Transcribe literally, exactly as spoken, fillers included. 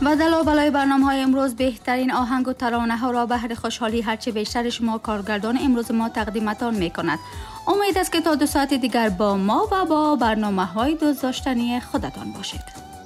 و دلا بلای برنامه های امروز بهترین آهنگ و ترانه ها را بهر خوشحالی هرچه بیشتر شما کارگردان امروز ما تقدیمتان می کند. امید است که تا دو ساعت دیگر با ما و با برنامه های دوست داشتنی خودتان باشید.